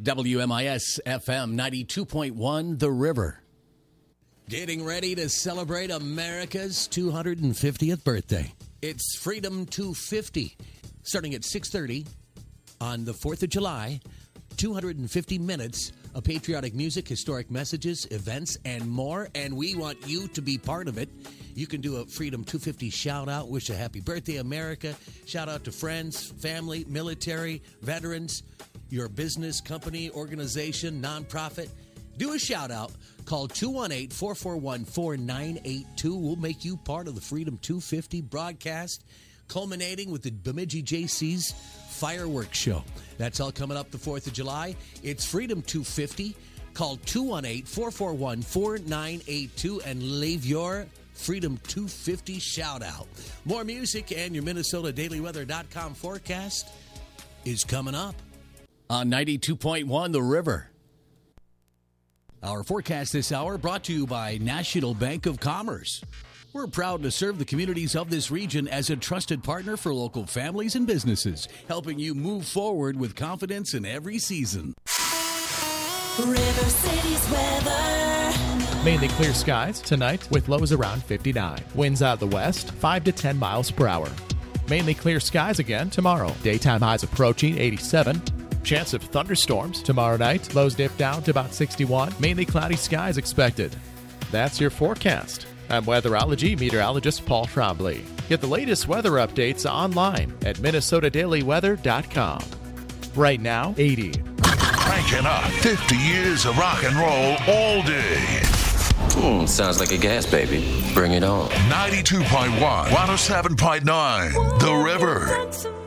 WMIS FM 92.1 The River. Getting ready to celebrate America's 250th birthday. It's Freedom 250, starting at 6:30 on the 4th of July. 250 minutes of patriotic music, historic messages, events, and more. And we want you to be part of it. You can do a Freedom 250 shout out, wish a happy birthday, America. Shout out to friends, family, military, veterans, your business, company, organization, nonprofit. Do a shout out. Call 218-441-4982. We'll make you part of the Freedom 250 broadcast, culminating with the Bemidji JC's fireworks show. That's all coming up the 4th of July. It's Freedom 250. Call 218-441-4982 and leave your Freedom 250 shout out. More music and your MinnesotaDailyWeather.com forecast is coming up on 92.1 The River. Our forecast this hour brought to you by National Bank of Commerce. We're proud to serve the communities of this region as a trusted partner for local families and businesses, helping you move forward with confidence in every season. River City's weather. Mainly clear skies tonight with lows around 59. Winds out of the west, 5 to 10 miles per hour. Mainly clear skies again tomorrow. Daytime highs approaching 87. Chance of thunderstorms tomorrow night. Lows dip down to about 61. Mainly cloudy skies expected. That's your forecast. I'm weatherology meteorologist Paul Trombley. Get the latest weather updates online at MinnesotaDailyWeather.com. Right now, 80. Cranking up 50 years of rock and roll all day. Sounds like a gas baby. Bring it on. 92.1, 107.9, The River.